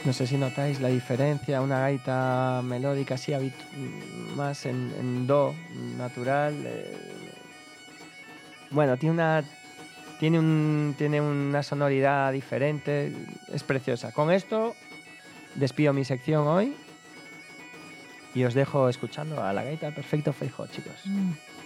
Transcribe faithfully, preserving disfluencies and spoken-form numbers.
No sé si notáis la diferencia, una gaita melódica así más en, en do natural. Eh, bueno, tiene una, tiene, un, tiene una sonoridad diferente, es preciosa. Con esto despido mi sección hoy y os dejo escuchando a la gaita del Perfecto Feijóo, chicos. Mm.